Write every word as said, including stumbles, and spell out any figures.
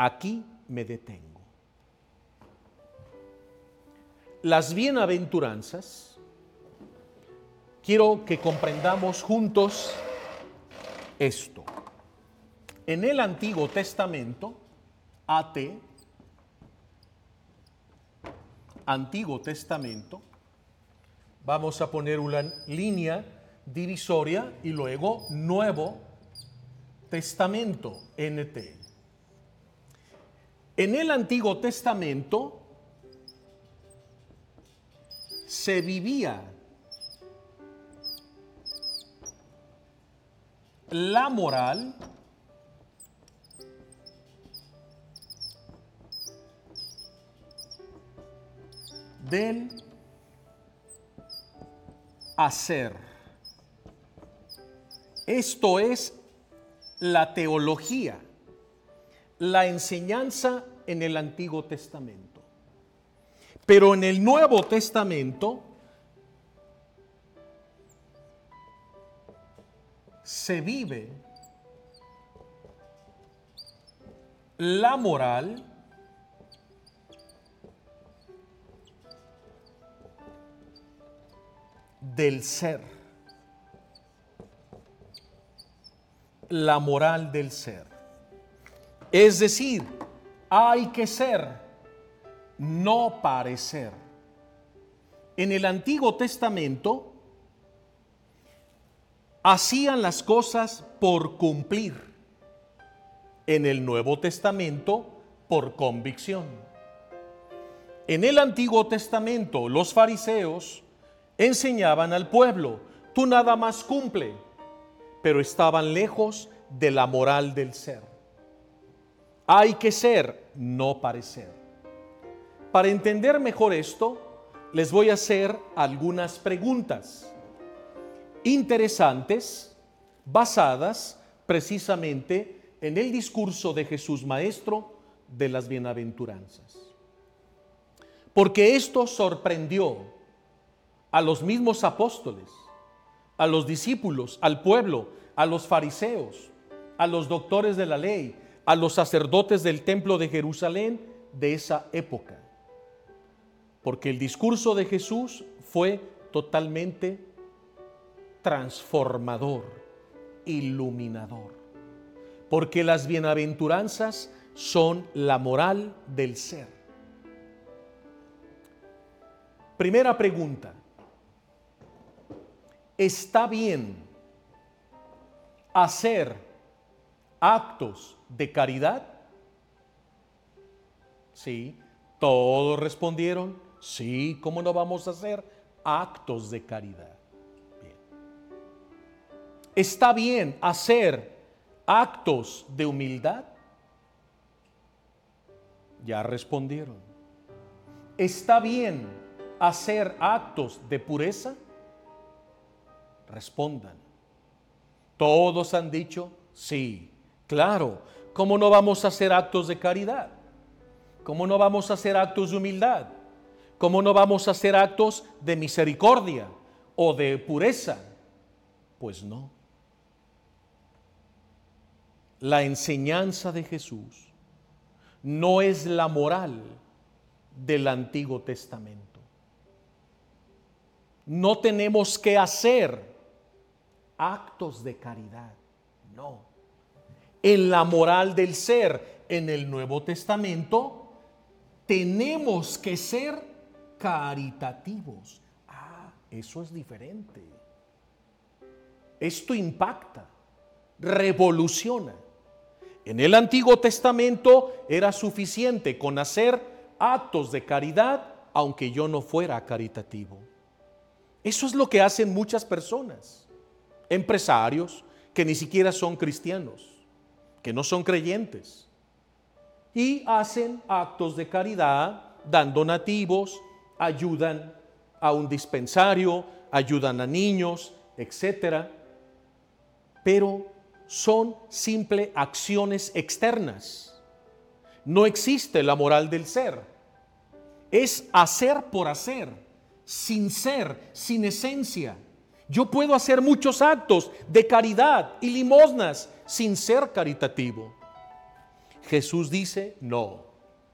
Aquí me detengo. Las bienaventuranzas, quiero que comprendamos juntos esto. En el Antiguo Testamento, A T, Antiguo Testamento, vamos a poner una línea divisoria y luego Nuevo Testamento, N T. En el Antiguo Testamento se vivía la moral del hacer. Esto es la teología, la enseñanza en el Antiguo Testamento. Pero en el Nuevo Testamento se vive la moral del ser. La moral del ser. Es decir, hay que ser, no parecer. En el Antiguo Testamento hacían las cosas por cumplir. En el Nuevo Testamento, por convicción. En el Antiguo Testamento, los fariseos enseñaban al pueblo, tú nada más cumple, pero estaban lejos de la moral del ser. Hay que ser, no parecer. Para entender mejor esto, les voy a hacer algunas preguntas interesantes, basadas precisamente en el discurso de Jesús Maestro de las bienaventuranzas. Porque esto sorprendió a los mismos apóstoles, a los discípulos, al pueblo, a los fariseos, a los doctores de la ley, a los sacerdotes del templo de Jerusalén de esa época. Porque el discurso de Jesús fue totalmente transformador, iluminador. Porque las bienaventuranzas son la moral del ser. Primera pregunta. ¿Está bien hacer actos de caridad? Sí, todos respondieron, sí, ¿cómo no vamos a hacer actos de caridad? Bien. ¿Está bien hacer actos de humildad? Ya respondieron. ¿Está bien hacer actos de pureza? Respondan. Todos han dicho, sí, claro. ¿Cómo no vamos a hacer actos de caridad? ¿Cómo no vamos a hacer actos de humildad? ¿Cómo no vamos a hacer actos de misericordia o de pureza? Pues no. La enseñanza de Jesús no es la moral del Antiguo Testamento. No tenemos que hacer actos de caridad, no. En la moral del ser, en el Nuevo Testamento, tenemos que ser caritativos. Ah, eso es diferente. Esto impacta, revoluciona. En el Antiguo Testamento era suficiente con hacer actos de caridad, aunque yo no fuera caritativo. Eso es lo que hacen muchas personas, empresarios que ni siquiera son cristianos, que no son creyentes, y hacen actos de caridad, dan donativos, ayudan a un dispensario, ayudan a niños, etcétera. Pero son simples acciones externas. No existe la moral del ser. Es hacer por hacer, sin ser, sin esencia. Yo puedo hacer muchos actos de caridad y limosnas sin ser caritativo. Jesús dice, no,